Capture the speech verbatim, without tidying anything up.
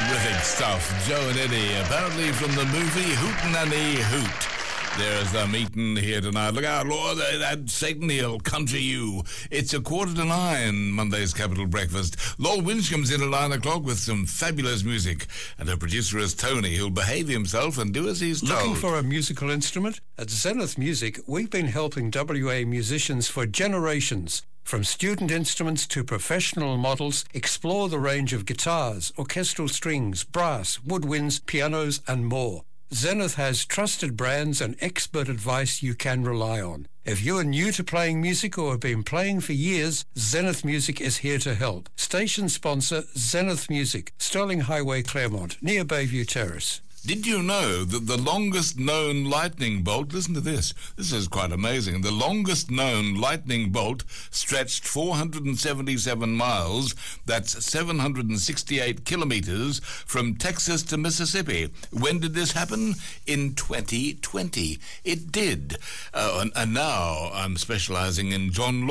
Terrific stuff. Joe and Eddie, apparently from the movie Hootenanny Hoot. There's the meeting here tonight. Look out, Lord, that Satan, he'll conjure you. It's a quarter to nine, Monday's Capital Breakfast. Lord Winch comes in at nine o'clock with some fabulous music. And her producer is Tony, who'll behave himself and do as he's told. Looking for a musical instrument? At Zenith Music, we've been helping W A musicians for generations. From student instruments to professional models, explore the range of guitars, orchestral strings, brass, woodwinds, pianos, and more. Zenith has trusted brands and expert advice you can rely on. If you are new to playing music or have been playing for years, Zenith Music is here to help. Station sponsor Zenith Music, Sterling Highway, Claremont, near Bayview Terrace. Did you know that the longest known lightning bolt, listen to this, this is quite amazing, the longest known lightning bolt stretched four hundred seventy-seven miles, that's seven hundred sixty-eight kilometers, from Texas to Mississippi. When did this happen? In twenty twenty. It did. Uh, and, and now I'm specializing in John Law.